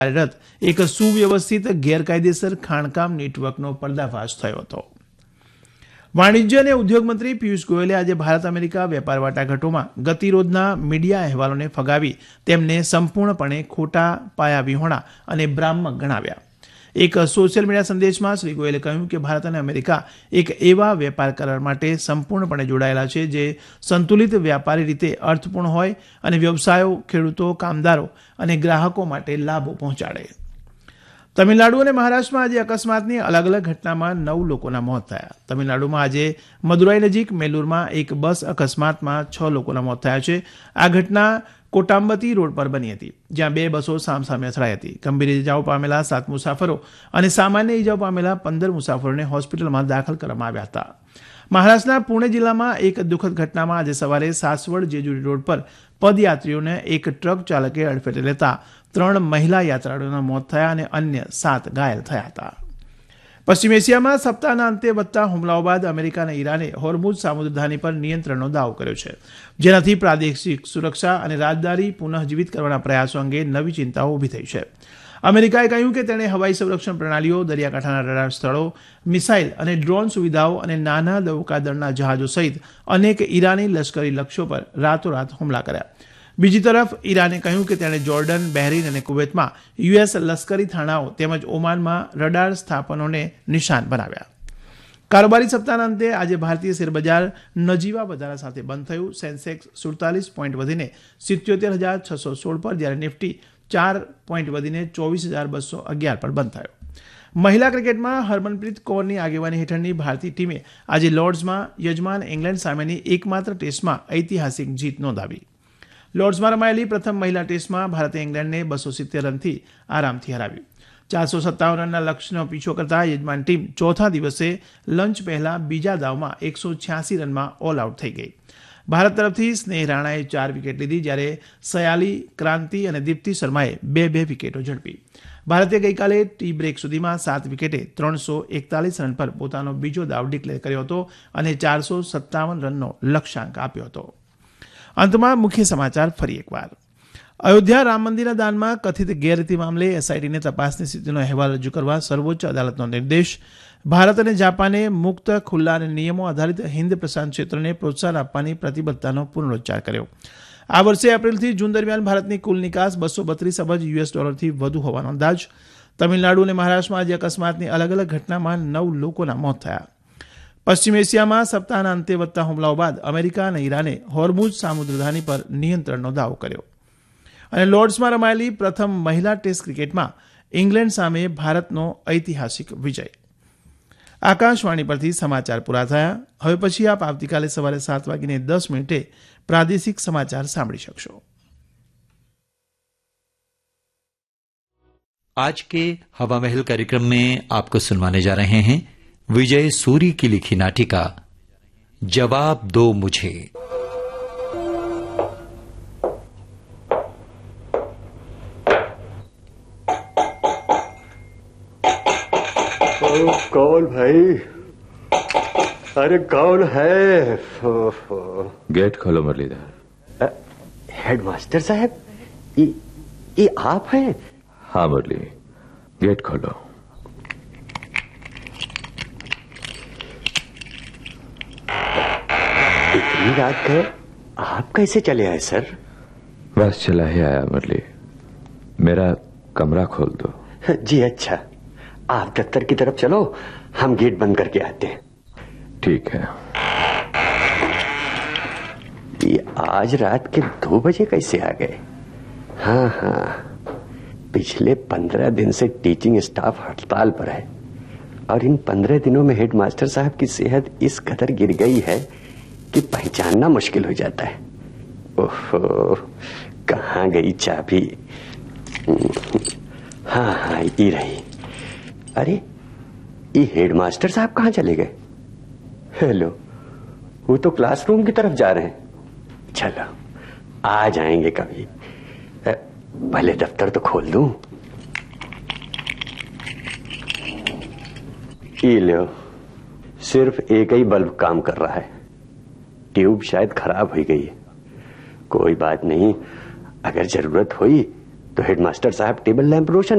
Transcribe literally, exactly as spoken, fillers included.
કાર્યરત એક સુવ્યવસ્થિત ગેરકાયદેસર ખાણકામ નેટવર્કનો પર્દાફાશ થયો હતો. વાણિજ્ય અને ઉદ્યોગ મંત્રી પિયુષ ગોયલે આજે ભારત અમેરિકા વેપાર વાટાઘાટોમાં ગતિરોધના મીડિયા અહેવાલોને ફગાવી તેમને સંપૂર્ણપણે ખોટા, પાયાવિહોણા અને ભ્રામક ગણાવ્યા. એક સોશિયલ મીડિયા સંદેશમાં શ્રી ગોયલે કહ્યું કે ભારત અને અમેરિકા એક એવા વેપાર કરાર માટે સંપૂર્ણપણે જોડાયેલા છે જે સંતુલિત વ્યાપારી રીતે અર્થપૂર્ણ હોય અને વ્યવસાયો, ખેડૂતો, કામદારો અને ગ્રાહકો માટે લાભો પહોંચાડે. તમિલનાડુ અને મહારાષ્ટ્રમાં આજે અકસ્માતની અલગ અલગ ઘટનામાં નવ લોકોના મોત થયા. તમિલનાડુમાં આજે મદુરાઈ નજીક મેલુરમાં એક બસ અકસ્માતમાં છ લોકોના મોત થયા છે. આ ઘટના કોટામ્બતી રોડ પર બની હતી, જ્યાં બે બસો સામસામે અથડાઈ હતી. ગંભીર ઇજાઓ પામેલા સાત મુસાફરો અને સામાન્ય ઇજાઓ પામેલા પંદર મુસાફરોને હોસ્પિટલમાં દાખલ કરવામાં આવ્યા હતા. મહારાષ્ટ્રના પુણે જિલ્લામાં એક દુઃખદ ઘટનામાં આજે સવારે સાસવડ જેજુરી રોડ પર પદયાત્રીઓને એક ટ્રક ચાલકે અડફેટે લેતા ત્રણ મહિલા યાત્રાળુઓના મોત થયા અને અન્ય સાત ઘાયલ થયા હતા. પશ્ચિમ એશિયામાં સપ્તાહના અંતે વધતા હુમલાઓ બાદ અમેરિકા અને ઈરાને હોર્મુઝ સામુદ્રધાની પર નિયંત્રણનો દાવો કર્યો છે, જેનાથી પ્રાદેશિક સુરક્ષા અને રાજદારી પુનઃજીવિત કરવાના પ્રયાસો અંગે નવી ચિંતાઓ ઊભી થઈ છે. અમેરિકાએ કહ્યું કે તેણે હવાઈ સંરક્ષણ પ્રણાલીઓ, દરિયાકાંઠાના રડાર સ્થળો, મિસાઇલ અને ડ્રોન સુવિધાઓ અને નાના નૌકાદળના જહાજો સહિત અનેક ઈરાની લશ્કરી લક્ષ્યો પર રાતોરાત હુમલા કર્યા. બીજી તરફ ઈરાને કહ્યું કે તેણે જોર્ડન, બહેરીન અને કુવૈતમાં યુએસ લશ્કરી થાણાઓ તેમજ ઓમાનમાં રડાર સ્થાપનોને નિશાન બનાવ્યા. કારોબારી સપ્તાહના અંતે આજે ભારતીય શેરબજાર નજીવા વધારા સાથે બંધ થયું. સેન્સેક્સ સુડતાલીસ પોઈન્ટ વધીને સિત્યોતેર હજાર છસો સોળ પર, જ્યારે નિફ્ટી ચાર પોઈન્ટ વધીને ચોવીસ હજાર બસો અગિયાર પર બંધ થયો. મહિલા ક્રિકેટમાં હરમનપ્રીત કૌરની આગેવાની હેઠળની ભારતીય ટીમે આજે લોર્ડ્સમાં યજમાન ઇંગ્લેન્ડ સામેની એકમાત્ર ટેસ્ટમાં ઐતિહાસિક જીત નોંધાવી. લોર્ડ્સમાં રમાયેલી પ્રથમ મહિલા ટેસ્ટમાં ભારતે ઇંગ્લેન્ડને બસો સિત્તેર રનથી આરામથી હરાવ્યું. ચારસો સત્તાવન રનના લક્ષ્યનો પીછો કરતા યજમાન ટીમ ચોથા દિવસે લંચ પહેલા બીજા દાવમાં એકસો છ્યાસી રનમાં ઓલ આઉટ થઈ ગઈ. ભારત તરફથી સ્નેહ રાણાએ ચાર વિકેટ લીધી, જ્યારે સયાલી, ક્રાંતિ અને દીપ્તિ શર્માએ બે બે વિકેટો ઝડપી. ભારતે ગઈકાલે ટી બ્રેક સુધીમાં સાત વિકેટે ત્રણસો એકતાલીસ રન પર પોતાનો બીજો દાવ ડિક્લેર કર્યો હતો અને ચારસો સત્તાવન રનનો લક્ષ્યાંક આપ્યો હતો. અંતમાં મુખ્ય સમાચાર ફરી એકવાર. અયોધ્યા રામ મંદિરના દાનમાં કથિત ગેરરીતિ મામલે એસઆઈટીને તપાસની સ્થિતિનો અહેવાલ રજૂ કરવા સર્વોચ્ચ અદાલતનો નિર્દેશ. ભારત અને જાપાને મુક્ત, ખુલ્લા અને નિયમો આધારિત હિન્દ પ્રશાંત ક્ષેત્રને પ્રોત્સાહન આપવાની પ્રતિબદ્ધતાનો પુનરોચ્ચાર કર્યો. આ વર્ષે એપ્રિલથી જૂન દરમિયાન ભારતની કુલ નિકાસ બસો બત્રીસ અબજ યુએસ ડોલરથી વધુ હોવાનો અંદાજ. તમિલનાડુ અને મહારાષ્ટ્રમાં આજે અકસ્માતની અલગ અલગ ઘટનામાં નવ લોકોના મોત થયા. પશ્ચિમ એશિયામાં સપ્તાહના અંતે વધતા હુમલાઓ બાદ અમેરિકા અને ઈરાને હોર્મુઝ સામુદ્રધાની પર નિયંત્રણનો દાવો કર્યો. અને લોર્ડ્સમાં રમાયેલી પ્રથમ મહિલા ટેસ્ટ ક્રિકેટમાં ઇંગ્લેન્ડ સામે ભારતનો ઐતિહાસિક વિજય. આકાશવાણી પરથી સમાચાર પૂરા થયા. હવે પછી આપ આવતીકાલે સવારે સાત વાગીને દસ મિનિટે પ્રાદેશિક સમાચાર સાંભળી શકશો. आज के हवा महल कार्यक्रम में आपको सुनवाने जा रहे हैं विजय सूरी की लिखी नाटिका जवाब दो मुझे. ओ, कौन भाई? अरे कौन है? गेट खोलो मुरलीधर. हेडमास्टर साहब, ये ये आप हैं? हाँ मुरली, गेट खोलो. इतनी रात गए आप कैसे चले आए सर? बस चला ही आया मुरली. मेरा कमरा खोल दो. जी अच्छा, आप दफ्तर की तरफ चलो, हम गेट बंद करके आते हैं. ठीक है. ये आज रात के दो बजे कैसे आ गए? हाँ हाँ, पिछले पंद्रह दिन से टीचिंग स्टाफ हड़ताल पर है और इन पंद्रह दिनों में हेडमास्टर साहब की सेहत इस कदर गिर गई है कि पहचानना मुश्किल हो जाता है. ओहो, कहाँ गई चाबी? हाँ हाँ, ये रही. अरे ये हेडमास्टर साहब कहाँ चले गए? हेलो, वो तो क्लासरूम की तरफ जा रहे हैं. चलो, आ जाएंगे कभी. पहले दफ्तर तो खोल दूं. ये लो, सिर्फ एक ही बल्ब काम कर रहा है. ट्यूब शायद खराब हो गई है. कोई बात नहीं, अगर जरूरत हुई तो हेडमास्टर साहब टेबल लैंप रोशन